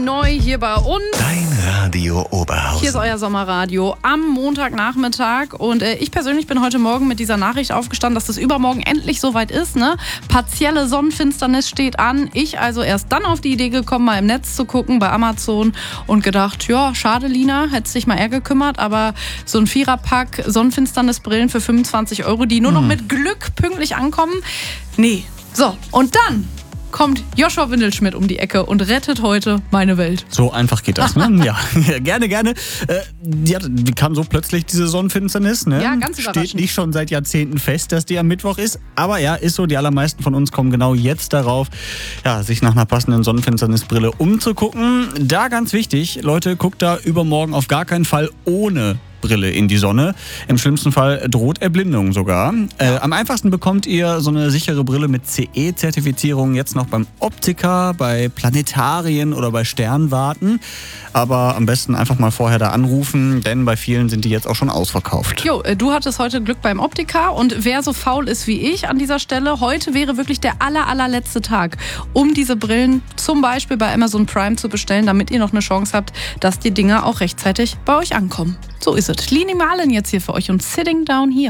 Neu hier bei uns. Dein Radio Oberhausen. Hier ist euer Sommerradio am Montagnachmittag und ich persönlich bin heute Morgen mit dieser Nachricht aufgestanden, dass es übermorgen endlich soweit ist. Ne? Partielle Sonnenfinsternis steht an. Ich also erst dann auf die Idee gekommen, mal im Netz zu gucken bei Amazon und gedacht, ja, schade Lina, hättest dich mal eher gekümmert, aber so ein Viererpack Sonnenfinsternisbrillen für 25 €, die nur noch mit Glück pünktlich ankommen. Nee. So, und dann kommt Joshua Windelschmidt um die Ecke und rettet heute meine Welt. So einfach geht das, ne? Ja, gerne. Die kam so plötzlich, diese Sonnenfinsternis, ne? Ja, ganz überraschend. Steht nicht schon seit Jahrzehnten fest, dass die am Mittwoch ist. Aber ja, ist so, die allermeisten von uns kommen genau jetzt darauf, ja, sich nach einer passenden Sonnenfinsternisbrille umzugucken. Da ganz wichtig, Leute, guckt da übermorgen auf gar keinen Fall ohne Brille in die Sonne. Im schlimmsten Fall droht Erblindung sogar. Am einfachsten bekommt ihr so eine sichere Brille mit CE-Zertifizierung jetzt noch beim Optiker, bei Planetarien oder bei Sternwarten. Aber am besten einfach mal vorher da anrufen, denn bei vielen sind die jetzt auch schon ausverkauft. Jo, du hattest heute Glück beim Optiker und wer so faul ist wie ich an dieser Stelle, heute wäre wirklich der allerletzte Tag, um diese Brillen zum Beispiel bei Amazon Prime zu bestellen, damit ihr noch eine Chance habt, dass die Dinger auch rechtzeitig bei euch ankommen. So ist es. Lini Marlen jetzt hier für euch und Sitting Down Here.